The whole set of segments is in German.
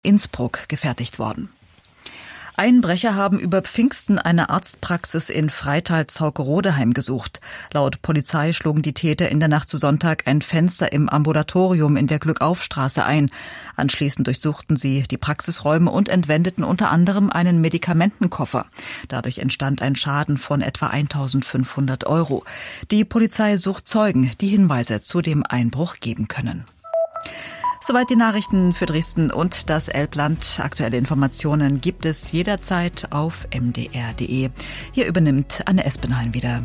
Innsbruck gefertigt worden. Einbrecher haben über Pfingsten eine Arztpraxis in Freital-Zauke-Rode heimgesucht. Laut Polizei schlugen die Täter in der Nacht zu Sonntag ein Fenster im Ambulatorium in der Glückaufstraße ein. Anschließend durchsuchten sie die Praxisräume und entwendeten unter anderem einen Medikamentenkoffer. Dadurch entstand ein Schaden von etwa 1.500 €. Die Polizei sucht Zeugen, die Hinweise zu dem Einbruch geben können. Soweit die Nachrichten für Dresden und das Elbland. Aktuelle Informationen gibt es jederzeit auf mdr.de. Hier übernimmt Anne Espenhain wieder.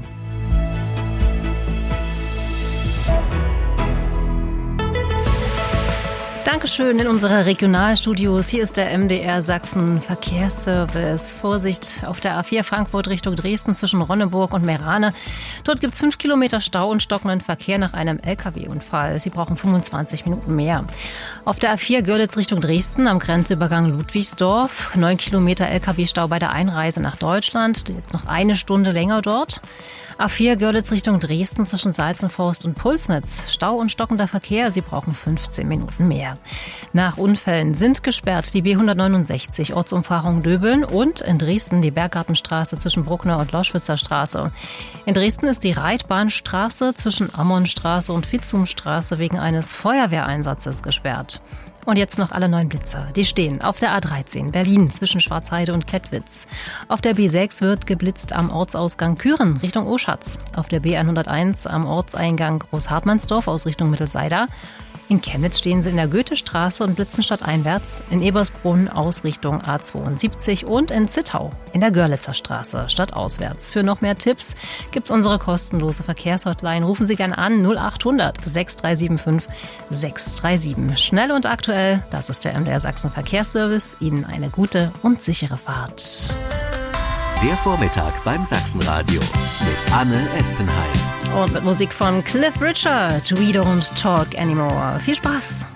Dankeschön in unsere Regionalstudios. Hier ist der MDR Sachsen Verkehrsservice. Vorsicht auf der A4 Frankfurt Richtung Dresden zwischen Ronneburg und Meerane. Dort gibt es 5 Kilometer Stau und stockenden Verkehr nach einem LKW-Unfall. Sie brauchen 25 Minuten mehr. Auf der A4 Görlitz Richtung Dresden am Grenzübergang Ludwigsdorf. 9 Kilometer LKW-Stau bei der Einreise nach Deutschland. Jetzt noch eine Stunde länger dort. A4 Görlitz Richtung Dresden zwischen Salzenforst und Pulsnitz. Stau und stockender Verkehr, Sie brauchen 15 Minuten mehr. Nach Unfällen sind gesperrt die B169 Ortsumfahrung Döbeln und in Dresden die Berggartenstraße zwischen Bruckner und Lauschwitzer Straße. In Dresden ist die Reitbahnstraße zwischen Ammonstraße und Vitzumstraße wegen eines Feuerwehreinsatzes gesperrt. Und jetzt noch alle 9 Blitzer. Die stehen auf der A13 Berlin zwischen Schwarzheide und Klettwitz. Auf der B6 wird geblitzt am Ortsausgang Küren Richtung Oschatz. Auf der B101 am Ortseingang Großhartmannsdorf aus Richtung Mittelseida. In Chemnitz stehen sie in der Goethestraße und blitzen stadteinwärts, in Ebersbrunn aus Richtung A72 und in Zittau in der Görlitzer Straße stadtauswärts. Für noch mehr Tipps gibt's unsere kostenlose Verkehrshotline. Rufen Sie gern an 0800 6375 637. Schnell und aktuell, das ist der MDR Sachsen Verkehrsservice. Ihnen eine gute und sichere Fahrt. Der Vormittag beim Sachsenradio mit Anne Espenhain. Und mit Musik von Cliff Richard, We Don't Talk Anymore. Viel Spaß!